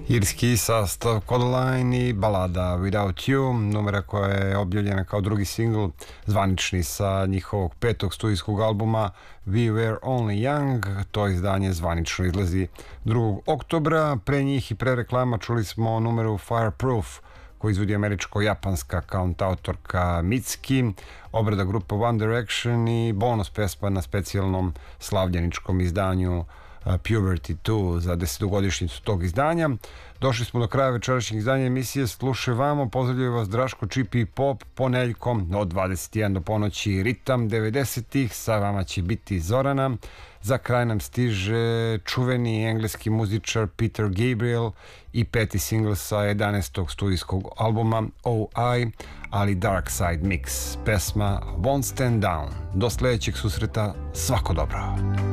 Irski sastav Codaline i balada Without You, numera koja je objavljena kao drugi singl zvanični sa njihovog 5. studijskog albuma We Were Only Young. To izdanje zvanično izlazi 2. oktobra. Pre njih i pre reklama čuli smo numeru Fireproof koju izvodi američko-japanska kauntautorka Mitski, obrada grupa One Direction i bonus pesma na specijalnom slavljeničkom izdanju Puberty 2 za 10-godišnjicu tog izdanja. Došli smo do kraja večerašnjeg izdanja emisije. Slušaj vamo, pozdravljaju vas Draško, Čipi i Pop. Ponedeljkom od 21 do ponoći ritam 90-ih, sa vama će biti Zorana. Za kraj nam stiže čuveni engleski muzičar Peter Gabriel i 5. singl sa 11. studijskog albuma OI, ali Dark Side Mix, pesma Won't Stand Down. Do sledećeg susreta, svako dobro.